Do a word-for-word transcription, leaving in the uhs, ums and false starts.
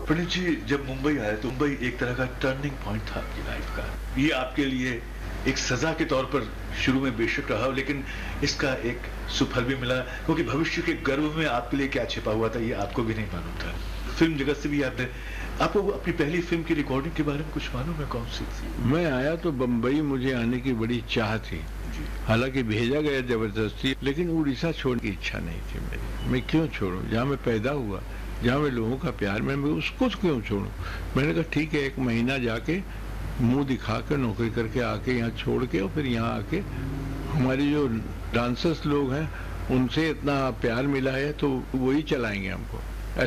पंडित जी, जब मुंबई आए तो मुंबई एक तरह का टर्निंग पॉइंट था आपकी लाइफ का। ये आपके लिए एक सजा के तौर पर शुरू में बेशक रहा, लेकिन इसका एक सुफल भी मिला, क्योंकि भविष्य के गर्भ में आपके लिए क्या छिपा हुआ था ये आपको भी नहीं मालूम था। फिल्म जगत से भी आपने, आपको अपनी पहली फिल्म की रिकॉर्डिंग के बारे में कुछ मालूम है? कौन सी थी? मैं आया तो बम्बई मुझे आने की बड़ी चाह थी, हालांकि भेजा गया जबरदस्ती, लेकिन उड़ीसा छोड़ने की इच्छा नहीं थी मेरी। मैं क्यों छोड़ूं? जहाँ मैं पैदा हुआ, जहाँ मैं लोगों का प्यार में, मैं उसको क्यों छोड़ूं? मैंने कहा ठीक है, एक महीना जाके मुंह दिखा कर नौकरी करके आके यहाँ छोड़ के और फिर यहाँ आके हमारे जो डांसर्स लोग हैं उनसे इतना प्यार मिला है तो वही चलाएंगे हमको।